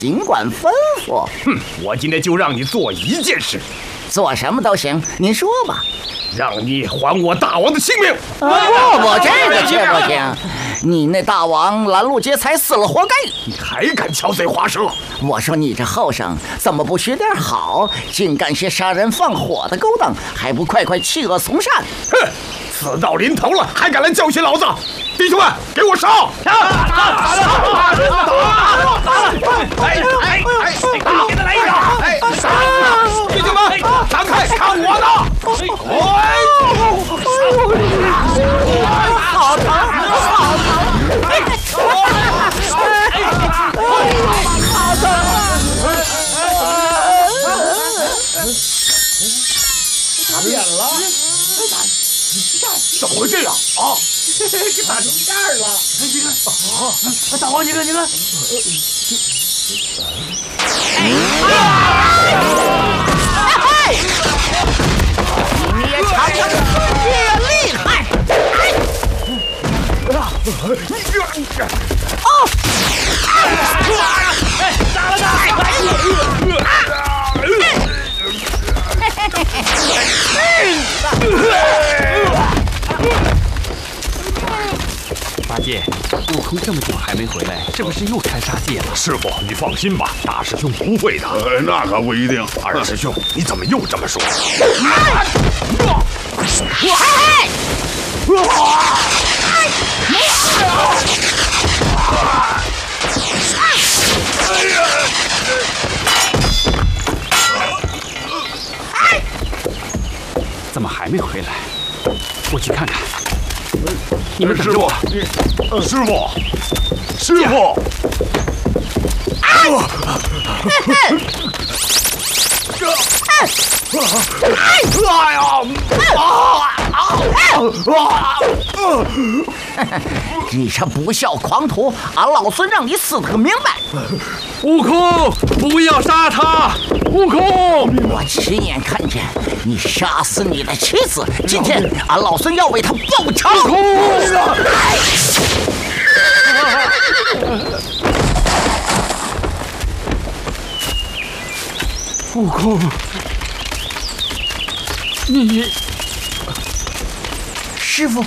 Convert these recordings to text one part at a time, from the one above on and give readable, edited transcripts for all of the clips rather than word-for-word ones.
尽管吩咐。 哼，我今天就让你做一件事， 做什么都行，您说吧。 让你还我大王的性命。 不，这个却不行。你那大王拦路劫财死了，活该。 你还敢巧嘴滑舌？ 我说你这后生怎么不学点好，竟干些杀人放火的勾当，还不快快弃恶从善？ 哼！死到临头了，还敢来教训老子！弟兄们，给我烧！给他来一个！弟兄们，闪开，看我的！ 好疼，好疼！ 打扁了！ 怎么回事啊？啊！ 给打成这样了！你看，大王，你看， 你也尝尝自己的厉害！ 八戒，悟空这么久还没回来，是不是又开杀戒了？ 师傅，你放心吧，大师兄不会的。 那可不一定。 二师兄，你怎么又这么说？ 怎么还没回来？我去看看。你们等着我。 师傅，师傅！ 哎呀！ 你这不孝狂徒，俺老孙让你死得个明白！ 悟空，不要杀他！悟空， 我亲眼看见你杀死你的妻子，今天俺老孙要为他报仇！ 悟空！悟空，你师傅，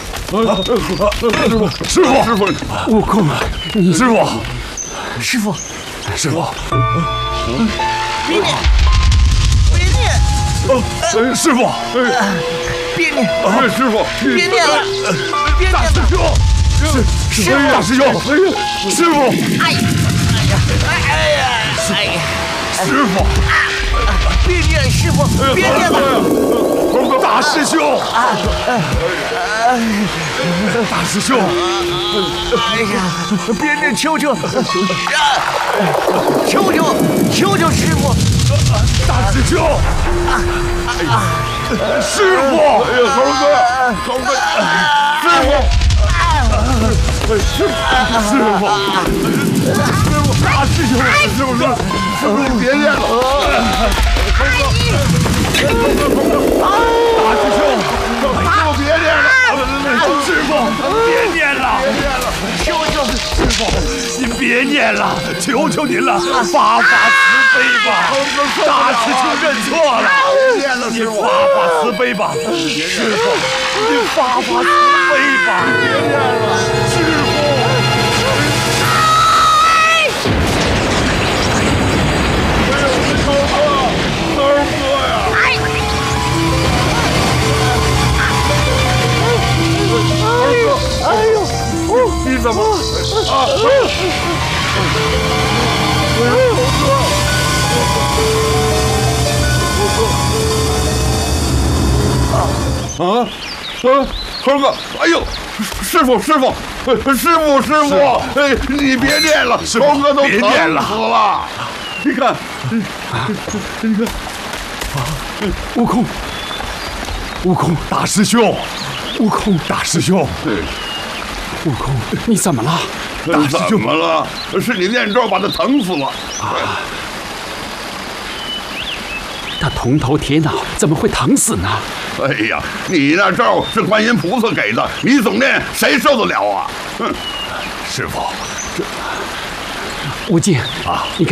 师傅， 悟空，你师傅， 师傅， 师傅， 别念，别念， 师傅， 别念， 师傅， 别念了，别念了， 师兄，大师兄，师傅， 哎呀， 师傅， 别念，师傅，别念了， 大师兄，大师兄， 哎呀，别念，求求，求求师傅， 大师兄，师傅，猴哥，师傅，大师兄，师傅，别念了，大师兄，别念了，师傅，别念了， 求求师傅，您别念了，求求您了，发慈悲吧，大师兄认错了，您发慈悲吧，师傅，您发慈悲吧，别念了，师傅。你怎么啊？猴哥，哎呦，师傅，哎，你别念了，猴哥都疼死了。你看，你看， 悟空， 大师兄， 悟空， 大师兄。 悟空，你怎么了？ 大师兄，怎么了？是你念咒把他疼死了。 他铜头铁脑，怎么会疼死呢？ 哎呀，你那咒是观音菩萨给的，你总念，谁受得了啊？哼，师傅， 悟净啊，你看。